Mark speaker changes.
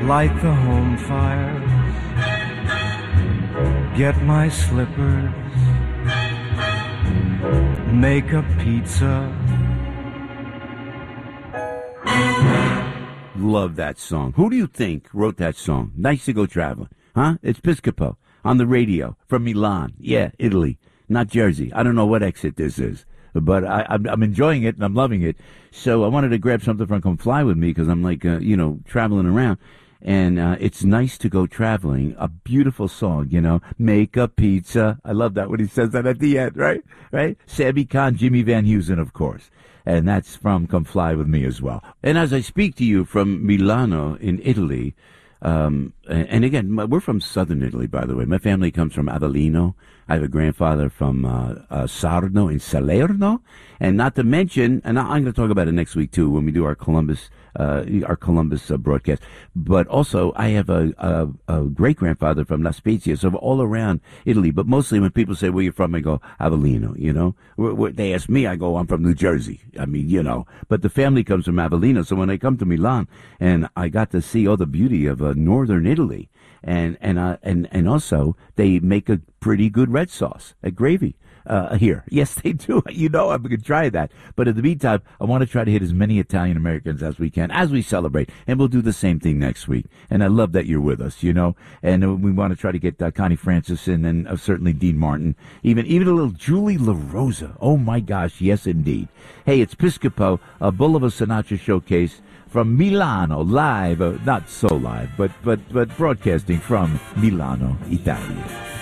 Speaker 1: light the home fires, get my slippers, make a pizza.
Speaker 2: Love that song. Who do you think wrote that song? Nice to go traveling. Huh? It's Piscopo on the radio from Milan. Yeah, Italy, not Jersey. I don't know what exit this is, but I'm enjoying it and I'm loving it. So I wanted to grab something from Come Fly With Me because I'm like, traveling around. And it's nice to go traveling. A beautiful song, Make a pizza. I love that when he says that at the end, right? Right? Sammy Kahn, Jimmy Van Heusen, of course. And that's from Come Fly With Me as well. And as I speak to you from Milano in Italy, and again, we're from southern Italy, by the way. My family comes from Avellino. I have a grandfather from Sarno in Salerno. And not to mention, and I'm going to talk about it next week, too, when we do our Columbus broadcast. But also, I have a great-grandfather from La Spezia, so all around Italy. But mostly when people say, where you're from, I go, Avellino, They ask me, I go, I'm from New Jersey. I mean, But the family comes from Avellino. So when I come to Milan, and I got to see all the beauty of northern Italy, and also they make a pretty good red sauce, a gravy. Here. Yes, they do. I'm going to try that. But in the meantime, I want to try to hit as many Italian Americans as we can as we celebrate. And we'll do the same thing next week. And I love that you're with us, And we want to try to get Connie Francis in and certainly Dean Martin. Even a little Julie LaRosa. Oh, my gosh. Yes, indeed. Hey, it's Piscopo, a Boulevard Sinatra showcase from Milano, live. Not so live, but broadcasting from Milano, Italy.